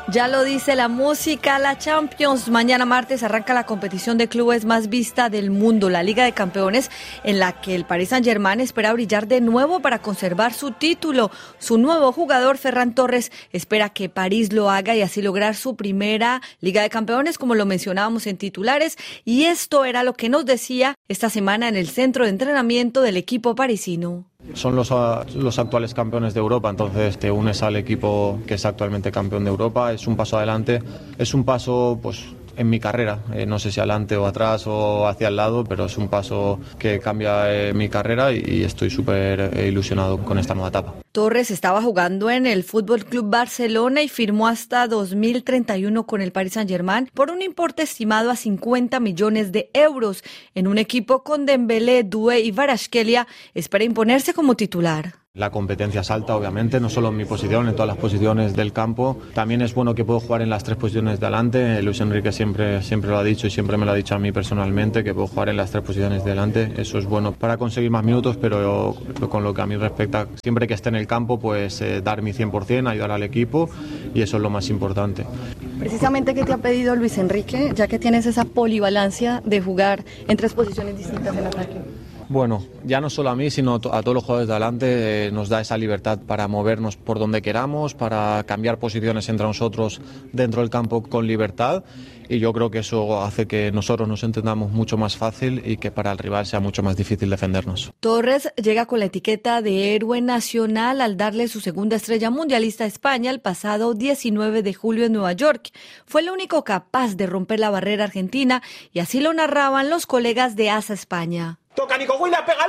Ya lo dice la música, la Champions. Mañana martes arranca la competición de clubes más vista del mundo, la Liga de Campeones, en la que el Paris Saint-Germain espera brillar de nuevo para conservar su título. Su nuevo jugador, Ferran Torres, espera que París lo haga y así lograr su primera Liga de Campeones, como lo mencionábamos en titulares. Y esto era lo que nos decía esta semana en el centro de entrenamiento del equipo parisino. Son los actuales campeones de Europa, entonces te unes al equipo que es actualmente campeón de Europa. Es un paso adelante, es un paso en mi carrera, no sé si adelante o atrás o hacia el lado, pero es un paso que cambia mi carrera y estoy súper ilusionado con esta nueva etapa. Torres estaba jugando en el Fútbol Club Barcelona y firmó hasta 2031 con el Paris Saint-Germain por un importe estimado a 50 millones de euros. En un equipo con Dembélé, Doué y Kvaratskhelia, espera imponerse como titular. La competencia es alta, obviamente, no solo en mi posición, en todas las posiciones del campo. También es bueno que puedo jugar en las tres posiciones de delante. Luis Enrique siempre lo ha dicho y siempre me lo ha dicho a mí personalmente, que puedo jugar en las tres posiciones de delante. Eso es bueno para conseguir más minutos, pero con lo que a mí respecta, siempre que esté en el campo, pues dar mi 100%, ayudar al equipo, y eso es lo más importante. Precisamente, ¿qué te ha pedido Luis Enrique, ya que tienes esa polivalencia de jugar en tres posiciones distintas en ataque? Bueno, ya no solo a mí, sino a todos los jugadores de adelante, nos da esa libertad para movernos por donde queramos, para cambiar posiciones entre nosotros dentro del campo con libertad, y yo creo que eso hace que nosotros nos entendamos mucho más fácil y que para el rival sea mucho más difícil defendernos. Torres llega con la etiqueta de héroe nacional al darle su segunda estrella mundialista a España el pasado 19 de julio en Nueva York. Fue el único capaz de romper la barrera argentina y así lo narraban los colegas de ASA España. Toca Nico Williams, pégale.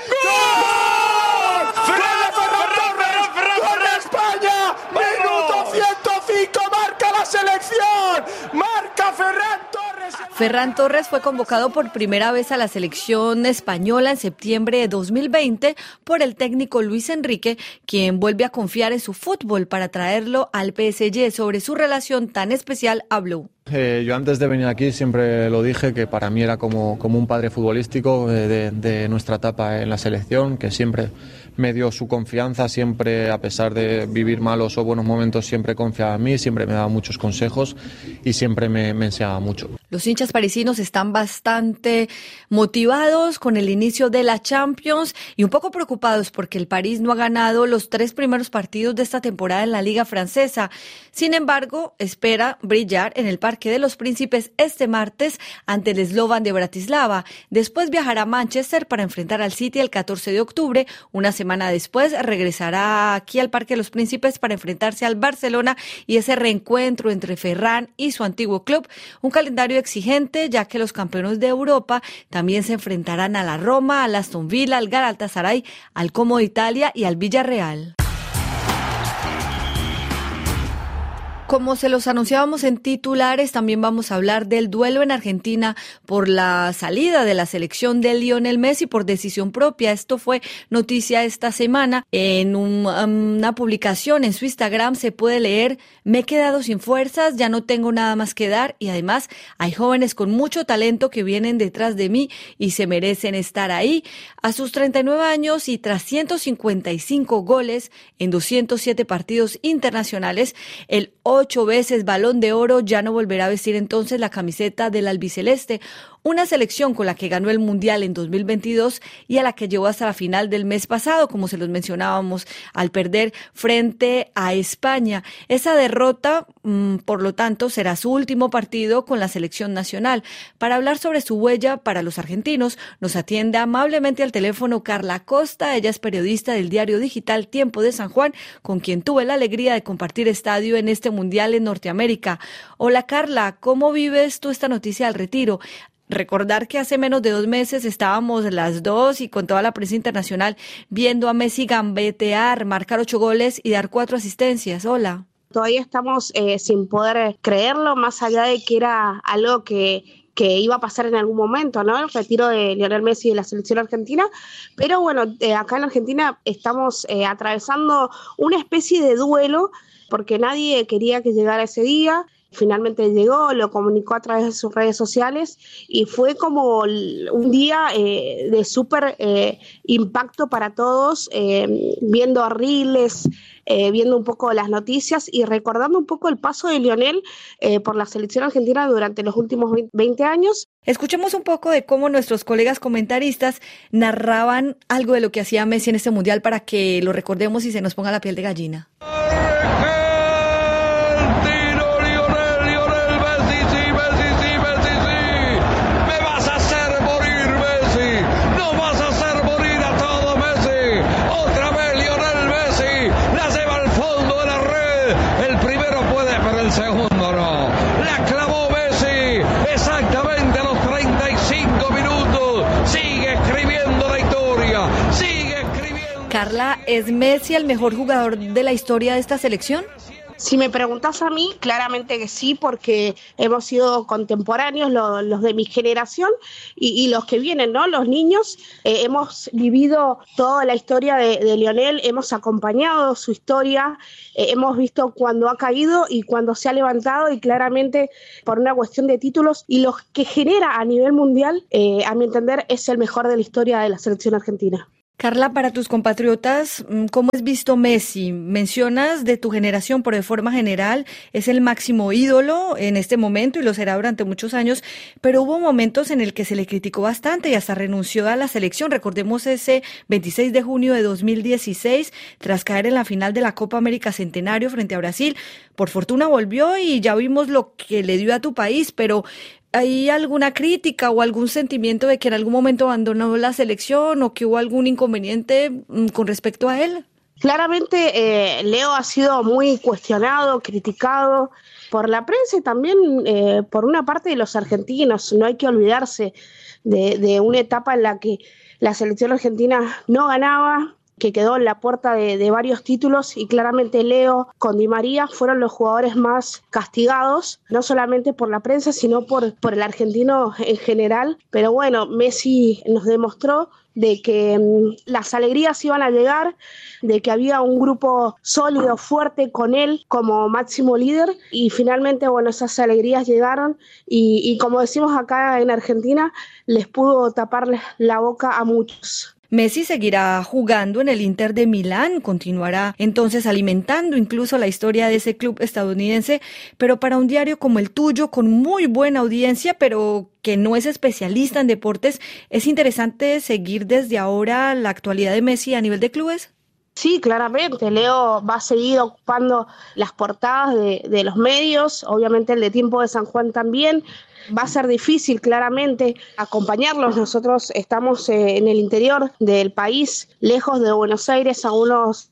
¡Gol! ¡Ferran ¡Gol de España! ¡Minuto 105! ¡Marca la selección! ¡Marca Ferran Torres! Ferran Torres fue convocado por primera vez a la selección española en septiembre de 2020 por el técnico Luis Enrique, quien vuelve a confiar en su fútbol para traerlo al PSG. Sobre su relación tan especial habló. Yo antes de venir aquí siempre lo dije, que para mí era como un padre futbolístico de nuestra etapa en la selección, que siempre me dio su confianza, siempre, a pesar de vivir malos o buenos momentos, siempre confiaba en mí, siempre me daba muchos consejos y siempre me enseñaba mucho. Los hinchas parisinos están bastante motivados con el inicio de la Champions y un poco preocupados porque el París no ha ganado los 3 primeros partidos de esta temporada en la Liga Francesa. Sin embargo, espera brillar en el Parque de los Príncipes este martes ante el Slovan de Bratislava. Después viajará a Manchester para enfrentar al City el 14 de octubre. Una semana después regresará aquí al Parque de los Príncipes para enfrentarse al Barcelona y ese reencuentro entre Ferran y su antiguo club. Un calendario exigente, ya que los campeones de Europa también se enfrentarán a la Roma, al Aston Villa, al Galatasaray, al Como de Italia y al Villarreal. Como se los anunciábamos en titulares, también vamos a hablar del duelo en Argentina por la salida de la selección de Lionel Messi por decisión propia. Esto fue noticia esta semana. En una publicación en su Instagram se puede leer: me he quedado sin fuerzas, ya no tengo nada más que dar y además hay jóvenes con mucho talento que vienen detrás de mí y se merecen estar ahí. A sus 39 años y tras 155 goles en 207 partidos internacionales, el 8 veces Balón de Oro ya no volverá a vestir entonces la camiseta del albiceleste, una selección con la que ganó el Mundial en 2022 y a la que llegó hasta la final del mes pasado, como se los mencionábamos, al perder frente a España. Esa derrota, por lo tanto, será su último partido con la selección nacional. Para hablar sobre su huella para los argentinos, nos atiende amablemente al teléfono Carla Costa. Ella es periodista del diario digital Tiempo de San Juan, con quien tuve la alegría de compartir estadio en este Mundial en Norteamérica. Hola Carla, ¿cómo vives tú esta noticia del retiro? Recordar que hace menos de 2 meses estábamos las dos y con toda la prensa internacional viendo a Messi gambetear, marcar 8 goles y dar 4 asistencias. Hola. Todavía estamos sin poder creerlo, más allá de que era algo que iba a pasar en algún momento, ¿no? El retiro de Lionel Messi de la selección argentina. Pero bueno, acá en Argentina estamos atravesando una especie de duelo porque nadie quería que llegara ese día. finalmente llegó, lo comunicó a través de sus redes sociales y fue como un día de súper impacto para todos, viendo a Riles, viendo un poco las noticias y recordando un poco el paso de Lionel por la selección argentina durante los últimos 20 años. Escuchemos un poco de cómo nuestros colegas comentaristas narraban algo de lo que hacía Messi en este mundial para que lo recordemos y se nos ponga la piel de gallina. Carla, ¿es Messi el mejor jugador de la historia de esta selección? Si me preguntas a mí, claramente que sí, porque hemos sido contemporáneos, los de mi generación y los que vienen, ¿no? Los niños, hemos vivido toda la historia de Lionel, hemos acompañado su historia, hemos visto cuando ha caído y cuando se ha levantado y claramente por una cuestión de títulos y los que genera a nivel mundial, a mi entender, es el mejor de la historia de la selección argentina. Carla, para tus compatriotas, ¿cómo es visto Messi? Mencionas de tu generación, pero de forma general es el máximo ídolo en este momento y lo será durante muchos años, pero hubo momentos en el que se le criticó bastante y hasta renunció a la selección. Recordemos ese 26 de junio de 2016, tras caer en la final de la Copa América Centenario frente a Brasil. Por fortuna volvió y ya vimos lo que le dio a tu país, pero ¿hay alguna crítica o algún sentimiento de que en algún momento abandonó la selección o que hubo algún inconveniente con respecto a él? Claramente Leo ha sido muy cuestionado, criticado por la prensa y también por una parte de los argentinos. No hay que olvidarse de una etapa en la que la selección argentina no ganaba, que quedó en la puerta de varios títulos y claramente Leo con Di María fueron los jugadores más castigados, no solamente por la prensa, sino por el argentino en general. Pero bueno, Messi nos demostró de que las alegrías iban a llegar, de que había un grupo sólido, fuerte con él como máximo líder y finalmente, bueno, esas alegrías llegaron y como decimos acá en Argentina, les pudo tapar la boca a muchos. Messi seguirá jugando en el Inter de Milán, continuará entonces alimentando incluso la historia de ese club estadounidense, pero para un diario como el tuyo, con muy buena audiencia, pero que no es especialista en deportes, ¿es interesante seguir desde ahora la actualidad de Messi a nivel de clubes? Sí, claramente, Leo va a seguir ocupando las portadas de los medios, obviamente el de Tiempo de San Juan también. Va a ser difícil, claramente, acompañarlos. Nosotros estamos en el interior del país, lejos de Buenos Aires, a unos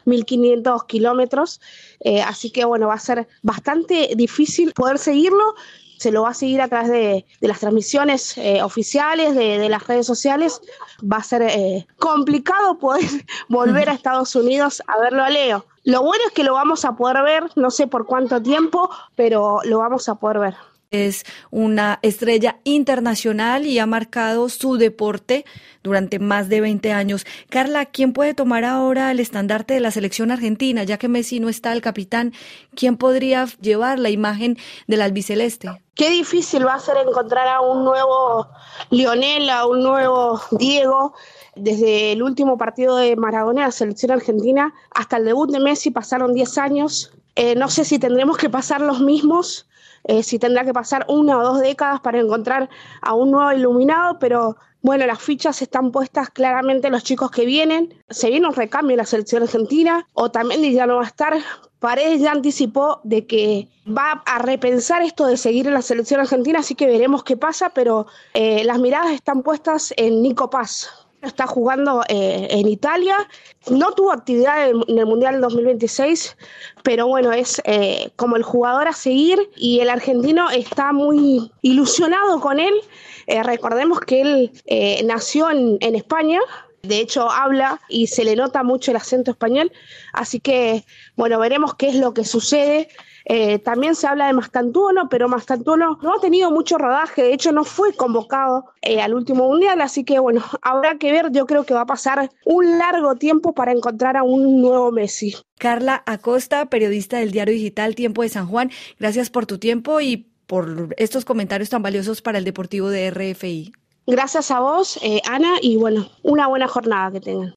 1.500 kilómetros. Así que, bueno, va a ser bastante difícil poder seguirlo. Se lo va a seguir a través de las transmisiones oficiales, de las redes sociales. Va a ser complicado poder volver a Estados Unidos a verlo a Leo. Lo bueno es que lo vamos a poder ver, no sé por cuánto tiempo, pero lo vamos a poder ver. Es una estrella internacional y ha marcado su deporte durante más de 20 años. Carla, ¿quién puede tomar ahora el estandarte de la selección argentina? Ya que Messi no está, el capitán, ¿quién podría llevar la imagen del albiceleste? Qué difícil va a ser encontrar a un nuevo Lionel, a un nuevo Diego. Desde el último partido de Maradona de la selección argentina hasta el debut de Messi pasaron 10 años. No sé si tendremos que pasar los mismos, si tendrá que pasar 1 o 2 décadas para encontrar a un nuevo iluminado, pero bueno, las fichas están puestas claramente los chicos que vienen. Se viene un recambio en la selección argentina, Otamendi ya no va a estar. Paredes ya anticipó de que va a repensar esto de seguir en la selección argentina, así que veremos qué pasa, pero las miradas están puestas en Nico Paz. Está jugando en Italia, no tuvo actividad en el Mundial 2026, pero bueno, es como el jugador a seguir y el argentino está muy ilusionado con él. Recordemos que él nació en España, De hecho, habla y se le nota mucho el acento español, así que, bueno, veremos qué es lo que sucede. También se habla de Mastantuono, pero Mastantuono no ha tenido mucho rodaje, de hecho no fue convocado al último mundial, así que bueno, habrá que ver, yo creo que va a pasar un largo tiempo para encontrar a un nuevo Messi. Carla Acosta, periodista del diario digital Tiempo de San Juan, gracias por tu tiempo y por estos comentarios tan valiosos para el Deportivo de RFI. Gracias a vos, Ana, y bueno, una buena jornada que tengan.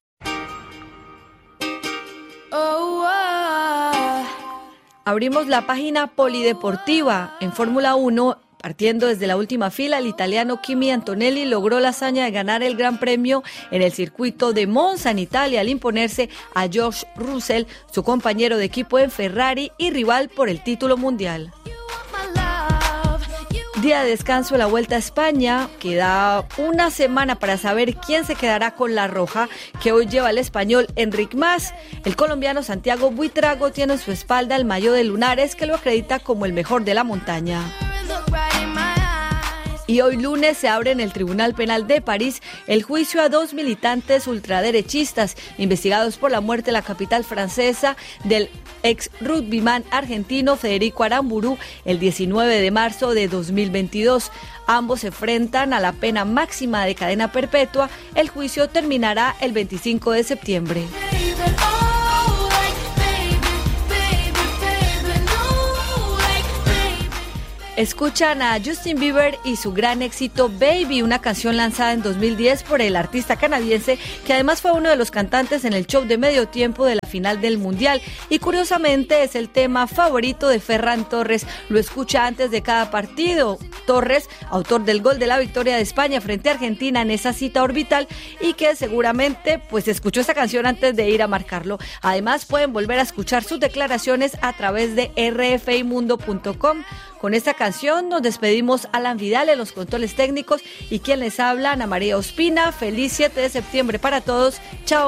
Abrimos la página polideportiva. En Fórmula 1, partiendo desde la última fila, el italiano Kimi Antonelli logró la hazaña de ganar el Gran Premio en el circuito de Monza en Italia al imponerse a George Russell, su compañero de equipo en Ferrari y rival por el título mundial. Día de descanso en la Vuelta a España, queda una semana para saber quién se quedará con la roja que hoy lleva el español Enric Mas. El colombiano Santiago Buitrago tiene en su espalda el maillot de Lunares que lo acredita como el mejor de la montaña. Y hoy lunes se abre en el Tribunal Penal de París el juicio a 2 militantes ultraderechistas investigados por la muerte en la capital francesa del ex rugbyman argentino Federico Aramburu el 19 de marzo de 2022. Ambos se enfrentan a la pena máxima de cadena perpetua. El juicio terminará el 25 de septiembre. Escuchan a Justin Bieber y su gran éxito Baby, una canción lanzada en 2010 por el artista canadiense que además fue uno de los cantantes en el show de medio tiempo de la final del Mundial y curiosamente es el tema favorito de Ferran Torres, lo escucha antes de cada partido. Torres, autor del gol de la victoria de España frente a Argentina en esa cita orbital y que seguramente pues escuchó esta canción antes de ir a marcarlo. Además pueden volver a escuchar sus declaraciones a través de rfimundo.com. Con esta canción nos despedimos. Alan Vidal en los controles técnicos y quien les habla, Ana María Ospina. Feliz 7 de septiembre para todos. Chao.